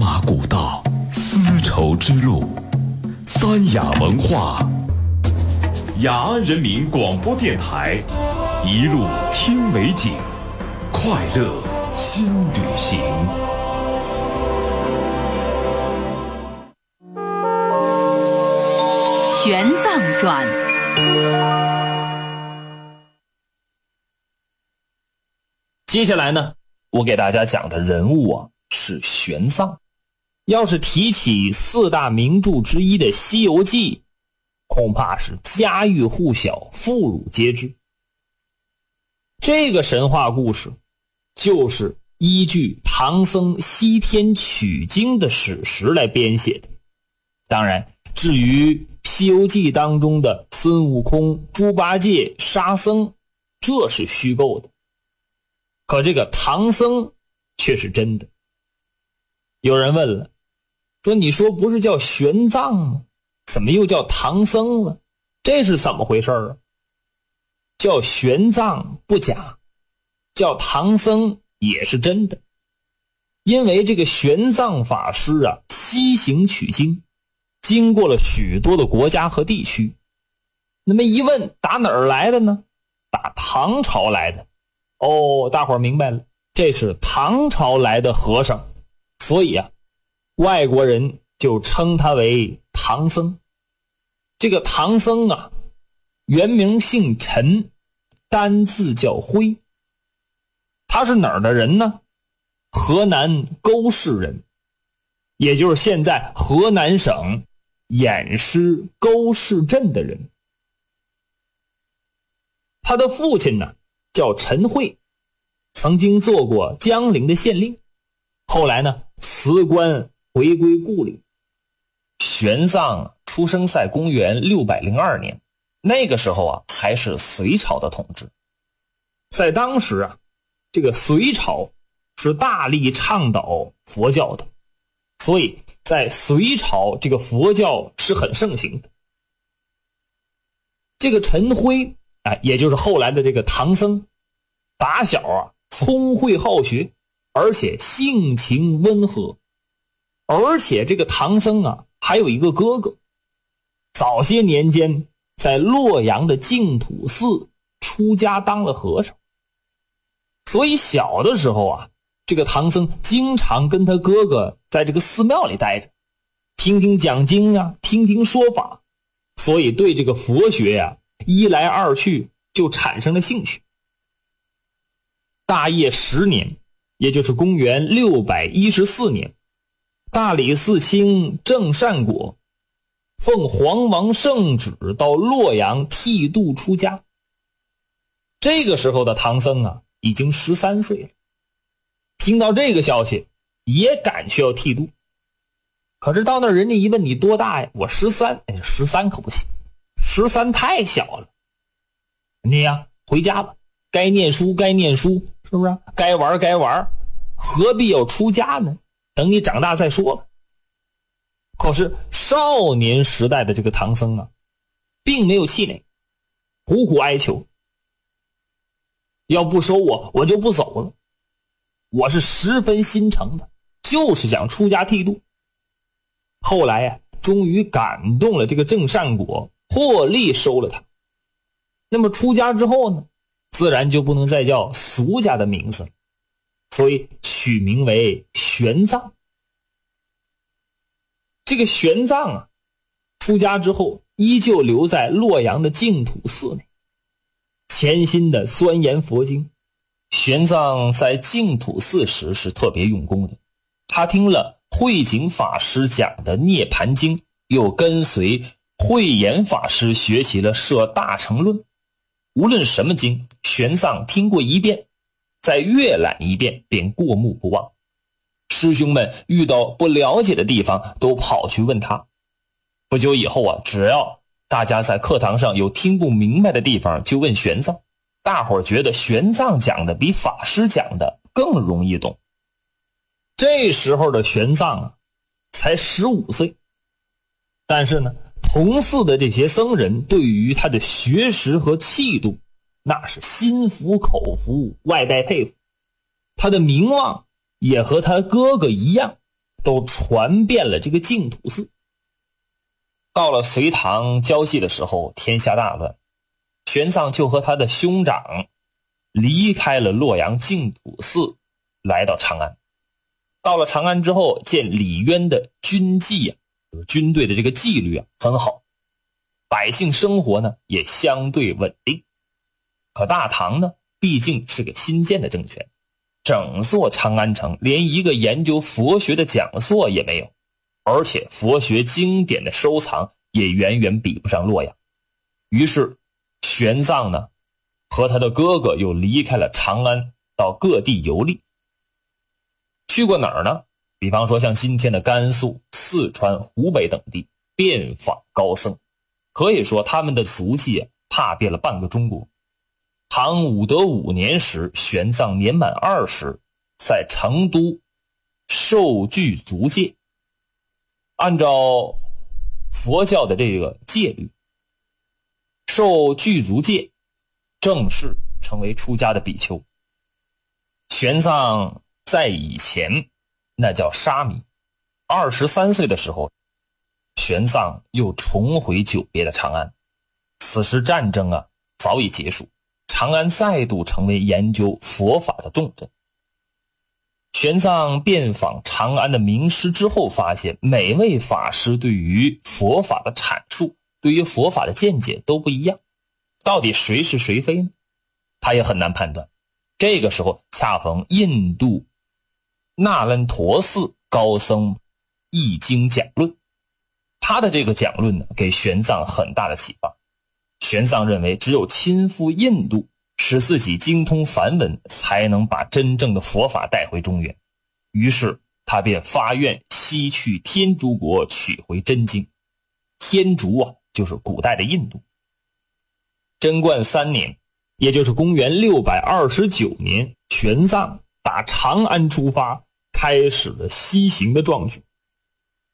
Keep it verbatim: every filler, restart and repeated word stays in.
马古道，丝绸之路，三雅文化，雅安人民广播电台，一路听美景，快乐新旅行。 玄奘传。 接下来呢，我给大家讲的人物啊是玄奘。要是提起四大名著之一的《西游记》，恐怕是家喻户晓，妇孺皆知。这个神话故事就是依据唐僧西天取经的史实来编写的。当然，至于《西游记》当中的孙悟空、猪八戒、沙僧，这是虚构的。可这个唐僧却是真的。有人问了，说你说不是叫玄奘吗？怎么又叫唐僧了？这是怎么回事啊？叫玄奘不假，叫唐僧也是真的。因为这个玄奘法师啊，西行取经，经过了许多的国家和地区。那么一问，打哪儿来的呢？打唐朝来的。哦，大伙儿明白了，这是唐朝来的和尚，所以啊，外国人就称他为唐僧。这个唐僧啊，原名姓陈，单字叫辉。他是哪儿的人呢？河南沟市人，也就是现在河南省偃师沟市镇的人。他的父亲呢叫陈慧，曾经做过江陵的县令，后来呢辞官回归故里。玄奘出生在公元六百零二年，那个时候啊还是隋朝的统治。在当时啊，这个隋朝是大力倡导佛教的，所以在隋朝这个佛教是很盛行的。这个陈辉啊，也就是后来的这个唐僧，打小啊聪慧好学，而且性情温和。而且这个唐僧啊还有一个哥哥，早些年间在洛阳的净土寺出家当了和尚。所以小的时候啊，这个唐僧经常跟他哥哥在这个寺庙里待着，听听讲经啊，听听说法，所以对这个佛学呀、啊、一来二去就产生了兴趣。大业十年，也就是公元六百一十四年，大理寺卿郑善果奉皇王圣旨到洛阳剃度出家。这个时候的唐僧啊已经十三岁了，听到这个消息也赶去要剃度。可是到那人家一问你多大呀？我十三。哎，十三可不行，十三太小了。你呀回家吧，该念书该念书，是不是？该玩该玩，何必要出家呢？等你长大再说了。可是少年时代的这个唐僧啊，并没有气馁，苦苦哀求，要不收我，我就不走了。我是十分心诚的，就是想出家剃度。后来呀、啊，终于感动了这个郑善果，破例收了他。那么出家之后呢，自然就不能再叫俗家的名字了，所以取名为玄奘。这个玄奘啊，出家之后依旧留在洛阳的净土寺内，潜心的钻研佛经。玄奘在净土寺时是特别用功的，他听了慧景法师讲的《涅盘经》，又跟随慧眼法师学习了《摄大乘论》。无论什么经，玄奘听过一遍，再阅览一遍，便过目不忘。师兄们遇到不了解的地方，都跑去问他。不久以后啊，只要大家在课堂上有听不明白的地方，就问玄奘。大伙儿觉得玄奘讲的比法师讲的更容易懂。这时候的玄奘啊，才十五岁，但是呢，同寺的这些僧人对于他的学识和气度，那是心服口服，外带佩服。他的名望也和他哥哥一样， 都传遍了这个净土寺。到了隋唐交际的时候，天下大乱，玄奘就和他的兄长离开了洛阳净土寺，来到长安。到了长安之后，见李渊的军纪啊，就是军队的这个纪律啊很好，百姓生活呢也相对稳定。可大唐呢毕竟是个新建的政权，整座长安城连一个研究佛学的讲座也没有，而且佛学经典的收藏也远远比不上洛阳。于是玄奘呢和他的哥哥又离开了长安，到各地游历。去过哪儿呢？比方说像今天的甘肃、四川、湖北等地，遍访高僧。可以说他们的足迹啊踏遍了半个中国。唐武德五年时，玄奘年满二十，在成都受具足戒。按照佛教的这个戒律，受具足戒正式成为出家的比丘。玄奘在以前那叫沙弥。二十三岁的时候，玄奘又重回久别的长安。此时战争啊早已结束，长安再度成为研究佛法的重镇。玄奘遍访长安的名师之后，发现每位法师对于佛法的阐述，对于佛法的见解都不一样，到底谁是谁非呢？他也很难判断。这个时候恰逢印度那兰陀寺高僧译经讲论，他的这个讲论呢给玄奘很大的启发。玄奘认为只有亲赴印度，使自己精通梵文，才能把真正的佛法带回中原。于是他便发愿西去天竺国取回真经。天竺啊就是古代的印度。贞观三年，也就是公元六百二十九年，玄奘打长安出发，开始了西行的壮举。